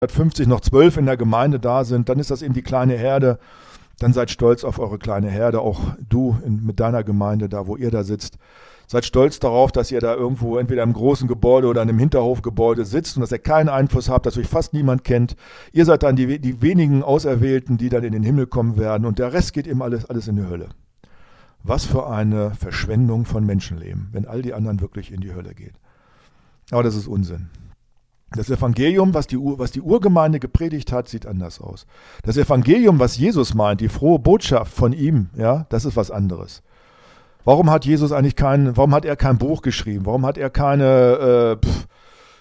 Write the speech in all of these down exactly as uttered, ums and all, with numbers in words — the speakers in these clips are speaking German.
hundertfünfzig noch zwölf in der Gemeinde da sind, dann ist das eben die kleine Herde. Dann seid stolz auf eure kleine Herde, auch du in, mit deiner Gemeinde, da wo ihr da sitzt. Seid stolz darauf, dass ihr da irgendwo entweder im großen Gebäude oder in einem Hinterhofgebäude sitzt und dass ihr keinen Einfluss habt, dass euch fast niemand kennt. Ihr seid dann die, die wenigen Auserwählten, die dann in den Himmel kommen werden und der Rest geht eben alles, alles in die Hölle. Was für eine Verschwendung von Menschenleben, wenn all die anderen wirklich in die Hölle gehen. Aber das ist Unsinn. Das Evangelium, was die, was die Urgemeinde gepredigt hat, sieht anders aus. Das Evangelium, was Jesus meint, die frohe Botschaft von ihm, ja, das ist was anderes. Warum hat Jesus eigentlich kein, warum hat er kein Buch geschrieben? Warum hat er keine, äh, pff,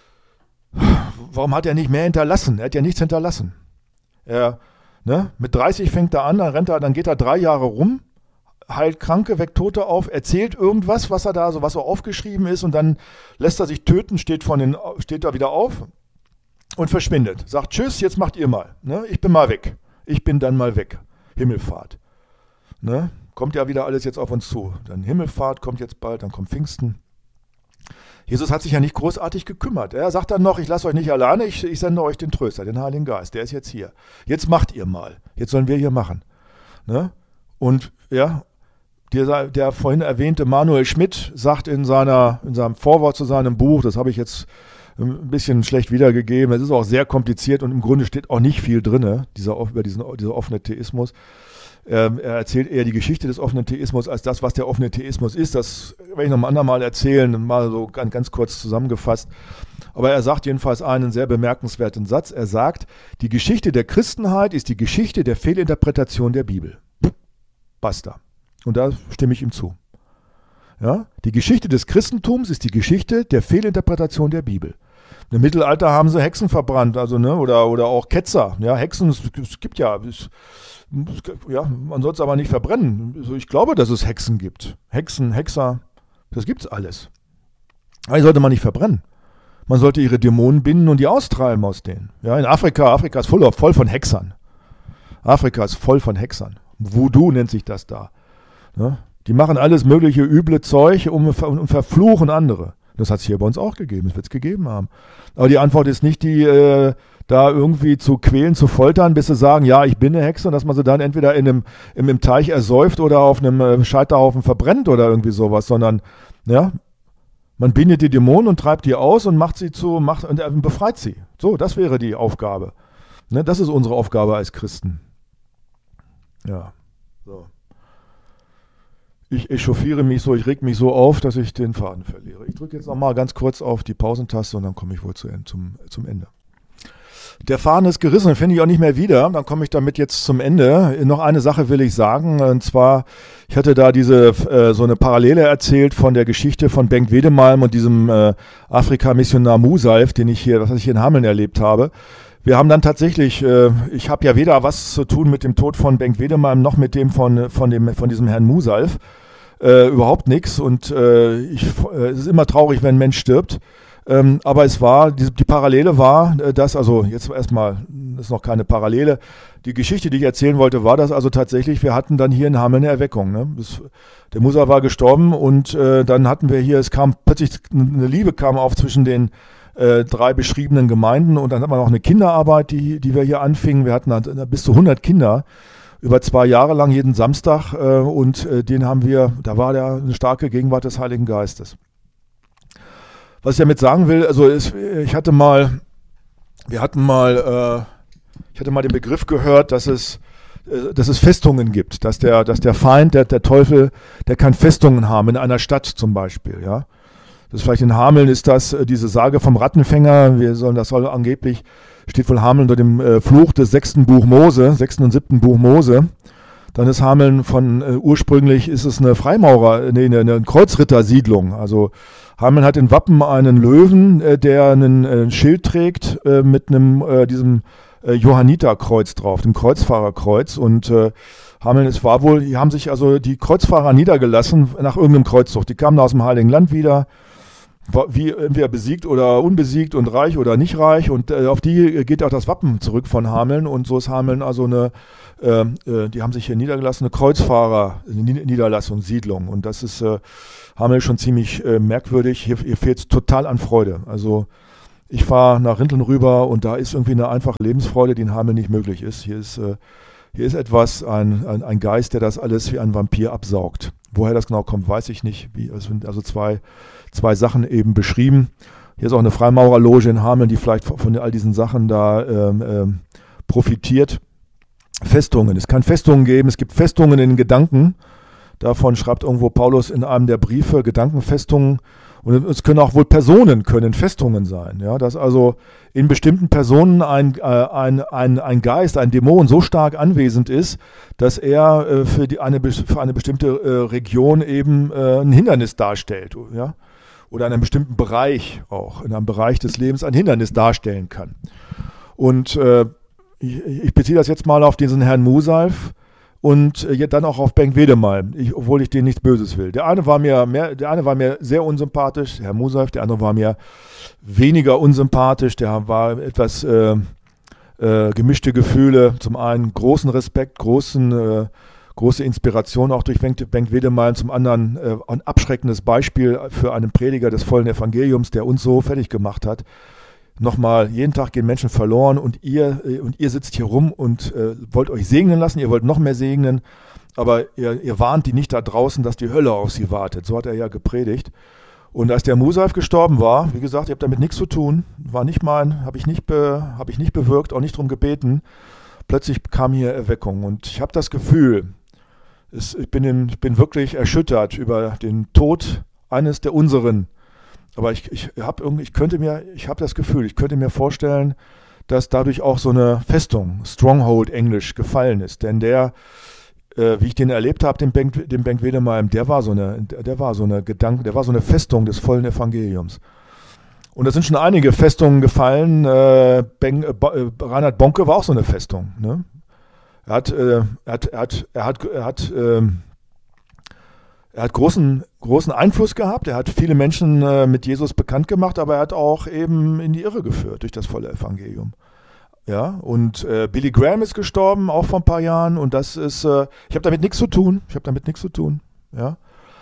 warum hat er nicht mehr hinterlassen? Er hat ja nichts hinterlassen. Er, ne, mit dreißig fängt er an, dann rennt er, dann geht er drei Jahre rum, heilt Kranke, weckt Tote auf, erzählt irgendwas, was er da, so was so aufgeschrieben ist und dann lässt er sich töten, steht von den, steht da wieder auf und verschwindet. Sagt Tschüss, jetzt macht ihr mal. Ne? Ich bin mal weg. Ich bin dann mal weg. Himmelfahrt. Ne? Kommt ja wieder alles jetzt auf uns zu. Dann Himmelfahrt kommt jetzt bald, dann kommt Pfingsten. Jesus hat sich ja nicht großartig gekümmert. Er sagt dann noch, ich lasse euch nicht alleine, ich, ich sende euch den Tröster, den Heiligen Geist. Der ist jetzt hier. Jetzt macht ihr mal. Jetzt sollen wir hier machen. Ne? Und ja, Der, der vorhin erwähnte Manuel Schmidt sagt in, seiner, in seinem Vorwort zu seinem Buch, das habe ich jetzt ein bisschen schlecht wiedergegeben, es ist auch sehr kompliziert und im Grunde steht auch nicht viel drin, dieser, über diesen, dieser offene Theismus. Ähm, er erzählt eher die Geschichte des offenen Theismus als das, was der offene Theismus ist. Das werde ich noch ein andermal erzählen, mal so ganz, ganz kurz zusammengefasst. Aber er sagt jedenfalls einen sehr bemerkenswerten Satz. Er sagt, die Geschichte der Christenheit ist die Geschichte der Fehlinterpretation der Bibel. Basta. Und da stimme ich ihm zu. Ja? Die Geschichte des Christentums ist die Geschichte der Fehlinterpretation der Bibel. Im Mittelalter haben sie Hexen verbrannt, also ne, oder, oder auch Ketzer. Ja, Hexen, es, es gibt ja, es, ja, man soll es aber nicht verbrennen. Also ich glaube, dass es Hexen gibt. Hexen, Hexer, das gibt's alles. Aber die sollte man nicht verbrennen. Man sollte ihre Dämonen binden und die austreiben aus denen. Ja, in Afrika, Afrika ist voll, voll von Hexern. Afrika ist voll von Hexern. Voodoo nennt sich das da. Ja, die machen alles mögliche üble Zeug und, und verfluchen andere. Das hat es hier bei uns auch gegeben, das wird es gegeben haben. Aber die Antwort ist nicht, die äh, da irgendwie zu quälen, zu foltern, bis sie sagen, ja, ich bin eine Hexe und dass man sie dann entweder in einem, in einem Teich ersäuft oder auf einem äh, Scheiterhaufen verbrennt oder irgendwie sowas, sondern ja, man bindet die Dämonen und treibt die aus und macht sie zu, macht und äh, befreit sie. So, das wäre die Aufgabe. Ne, das ist unsere Aufgabe als Christen. Ja, so. Ich echauffiere mich so, ich reg mich so auf, dass ich den Faden verliere. Ich drücke jetzt nochmal ganz kurz auf die Pausentaste und dann komme ich wohl zu, zum, zum Ende. Der Faden ist gerissen, den finde ich auch nicht mehr wieder. Dann komme ich damit jetzt zum Ende. Noch eine Sache will ich sagen, und zwar, ich hatte da diese äh, so eine Parallele erzählt von der Geschichte von Bengt Wedemalm und diesem äh, Afrika-Missionar Musalf, den ich hier, was ich hier in Hameln erlebt habe. Wir haben dann tatsächlich, äh, ich habe ja weder was zu tun mit dem Tod von Bengt Wedemalm noch mit dem von, von, dem, von diesem Herrn Musalf. Äh, überhaupt nichts. Und äh, ich, äh, es ist immer traurig, wenn ein Mensch stirbt. Ähm, aber es war, die, die Parallele war, äh, dass, also jetzt erstmal, das ist noch keine Parallele, die Geschichte, die ich erzählen wollte, war das also tatsächlich, wir hatten dann hier in Hameln eine Erweckung. Ne? Das, der Musalf war gestorben und äh, dann hatten wir hier, es kam plötzlich, eine Liebe kam auf zwischen den Äh, drei beschriebenen Gemeinden und dann hat man noch eine Kinderarbeit, die, die wir hier anfingen. Wir hatten bis zu hundert Kinder über zwei Jahre lang jeden Samstag äh, und äh, den haben wir, da war der eine starke Gegenwart des Heiligen Geistes. Was ich damit sagen will, also ist, ich hatte mal, wir hatten mal, äh, ich hatte mal den Begriff gehört, dass es, äh, dass es Festungen gibt, dass der, dass der Feind, der, der Teufel, der kann Festungen haben in einer Stadt zum Beispiel, ja. Das ist vielleicht in Hameln ist das äh, diese Sage vom Rattenfänger. Wir sollen, das soll angeblich, steht wohl Hameln unter dem äh, Fluch des sechsten Buch Mose, sechsten und siebten Buch Mose. Dann ist Hameln von, äh, ursprünglich ist es eine Freimaurer, nee, eine, eine Kreuzrittersiedlung. Also Hameln hat in Wappen einen Löwen, äh, der einen äh, Schild trägt äh, mit einem, äh, diesem äh, Johanniterkreuz drauf, dem Kreuzfahrerkreuz. Und äh, Hameln, es war wohl, die haben sich also die Kreuzfahrer niedergelassen nach irgendeinem Kreuzzug. Die kamen aus dem Heiligen Land wieder, wie entweder besiegt oder unbesiegt und reich oder nicht reich und äh, auf die geht auch das Wappen zurück von Hameln und so ist Hameln also eine, äh, äh, die haben sich hier niedergelassen, eine Kreuzfahrer-Niederlassung, Siedlung und das ist äh, Hameln schon ziemlich äh, merkwürdig, hier, hier fehlt es total an Freude, also Ich fahre nach Rinteln rüber und da ist irgendwie eine einfache Lebensfreude, die in Hameln nicht möglich ist. Hier ist, äh, hier ist etwas, ein, ein, ein Geist, der das alles wie ein Vampir absaugt. Woher das genau kommt, weiß ich nicht. Wie, es sind also zwei, zwei Sachen eben beschrieben. Hier ist auch eine Freimaurerloge in Hameln, die vielleicht von, von all diesen Sachen da ähm, ähm, profitiert. Festungen. Es kann Festungen geben, es gibt Festungen in den Gedanken. Davon schreibt irgendwo Paulus in einem der Briefe, Gedankenfestungen. Und es können auch wohl Personen, können Festungen sein. Ja, dass also in bestimmten Personen ein, äh, ein, ein, ein Geist, ein Dämon so stark anwesend ist, dass er äh, für, die, eine, für eine bestimmte äh, Region eben äh, ein Hindernis darstellt. Ja? Oder in einem bestimmten Bereich auch, in einem Bereich des Lebens ein Hindernis darstellen kann. Und äh, ich, ich beziehe das jetzt mal auf diesen Herrn Musalf. Und äh, dann auch auf Bengt Wedemalm, ich, obwohl ich denen nichts Böses will. Der eine war mir mehr, der eine war mir sehr unsympathisch, Herr Musalf, der andere war mir weniger unsympathisch, der war etwas äh, äh, gemischte Gefühle. Zum einen großen Respekt, großen, äh, große Inspiration auch durch Bengt, Bengt Wedemalm, zum anderen äh, ein abschreckendes Beispiel für einen Prediger des vollen Evangeliums, der uns so fertig gemacht hat. Nochmal, jeden Tag gehen Menschen verloren und ihr, und ihr sitzt hier rum und äh, wollt euch segnen lassen, ihr wollt noch mehr segnen, aber ihr, ihr warnt die nicht da draußen, dass die Hölle auf sie wartet. So hat er ja gepredigt. Und als der Musalf gestorben war, wie gesagt, ich habe damit nichts zu tun, war nicht mein, habe ich nicht be, habe ich nicht bewirkt, auch nicht drum gebeten. Plötzlich kam hier Erweckung und ich habe das Gefühl, es, ich, bin in, ich bin wirklich erschüttert über den Tod eines der unseren. Aber ich, ich habe irgendwie, ich könnte mir, ich habe das Gefühl, ich könnte mir vorstellen, dass dadurch auch so eine Festung, Stronghold Englisch, gefallen ist. Denn der, äh, wie ich den erlebt habe, den Bengt, den Bengt Wedemalm, der war so eine, der war so eine Gedanke, der war so eine Festung des vollen Evangeliums. Und da sind schon einige Festungen gefallen. Äh, ben, äh, Reinhard Bonke war auch so eine Festung. Ne? Er hat, äh, er hat, er hat, er hat, er hat äh, Er hat großen, großen Einfluss gehabt, er hat viele Menschen äh, mit Jesus bekannt gemacht, aber er hat auch eben in die Irre geführt durch das volle Evangelium. Ja, und äh, Billy Graham ist gestorben, auch vor ein paar Jahren, und das ist, äh, ich habe damit nichts zu tun, ich habe damit nichts zu tun, ja.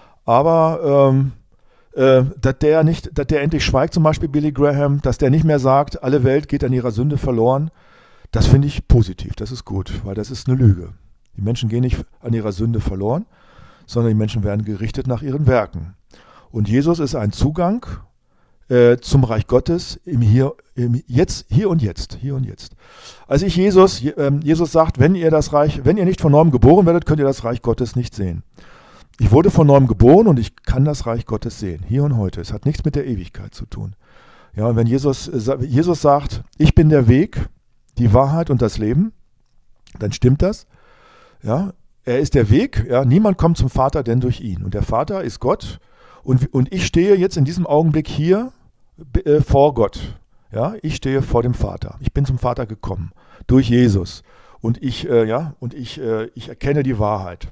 Aber ähm, äh, dass der nicht, dass der endlich schweigt, zum Beispiel Billy Graham, dass der nicht mehr sagt, alle Welt geht an ihrer Sünde verloren, das finde ich positiv, das ist gut, weil das ist eine Lüge. Die Menschen gehen nicht an ihrer Sünde verloren, sondern die Menschen werden gerichtet nach ihren Werken. Und Jesus ist ein Zugang äh, zum Reich Gottes im Hier, im Jetzt, hier und jetzt, hier und jetzt. Als ich Jesus, äh, Jesus sagt, wenn ihr das Reich, wenn ihr nicht von neuem geboren werdet, könnt ihr das Reich Gottes nicht sehen. Ich wurde von neuem geboren und ich kann das Reich Gottes sehen, hier und heute. Es hat nichts mit der Ewigkeit zu tun. Ja, und wenn Jesus, äh, Jesus sagt, ich bin der Weg, die Wahrheit und das Leben, dann stimmt das. Ja, er ist der Weg, ja, niemand kommt zum Vater, denn durch ihn. Und der Vater ist Gott und, und ich stehe jetzt in diesem Augenblick hier äh, vor Gott. Ja, ich stehe vor dem Vater. Ich bin zum Vater gekommen durch Jesus und ich, äh, ja, und ich, äh, ich erkenne die Wahrheit.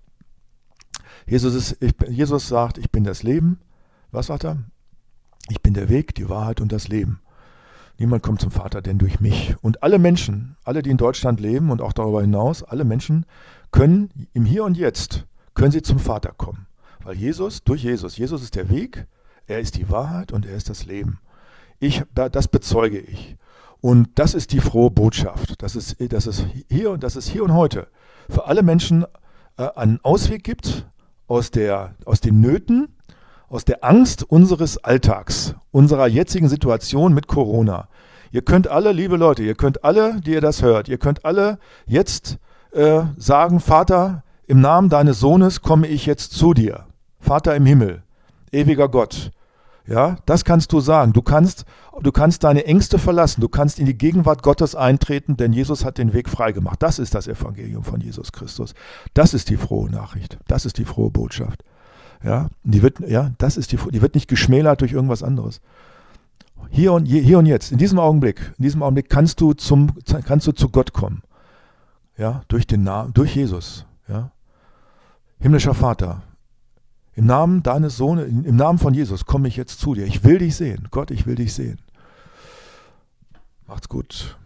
Jesus, ist, ich, Jesus sagt, ich bin das Leben. Was sagt er? Ich bin der Weg, die Wahrheit und das Leben. Niemand kommt zum Vater, denn durch mich. Und alle Menschen, alle, die in Deutschland leben und auch darüber hinaus, alle Menschen können im Hier und Jetzt, können sie zum Vater kommen. Weil Jesus, durch Jesus, Jesus ist der Weg, er ist die Wahrheit und er ist das Leben. Ich, das bezeuge ich. Und das ist die frohe Botschaft, dass es, dass es, hier, und dass es hier und heute für alle Menschen äh, einen Ausweg gibt aus, der, aus den Nöten, aus der Angst unseres Alltags, unserer jetzigen Situation mit Corona. Ihr könnt alle, liebe Leute, ihr könnt alle, die ihr das hört, ihr könnt alle jetzt äh, sagen, Vater, im Namen deines Sohnes komme ich jetzt zu dir. Vater im Himmel, ewiger Gott. Ja, das kannst du sagen. Du kannst, du kannst deine Ängste verlassen. Du kannst in die Gegenwart Gottes eintreten, denn Jesus hat den Weg freigemacht. Das ist das Evangelium von Jesus Christus. Das ist die frohe Nachricht. Das ist die frohe Botschaft. Ja, die wird, ja, das ist die, die wird nicht geschmälert durch irgendwas anderes. Hier und, hier und jetzt, in diesem Augenblick, in diesem Augenblick kannst du zum, kannst du zu Gott kommen. Ja, durch den Namen, durch Jesus. Ja. Himmlischer Vater, im Namen deines Sohnes, im Namen von Jesus komme ich jetzt zu dir. Ich will dich sehen. Gott, ich will dich sehen. Macht's gut.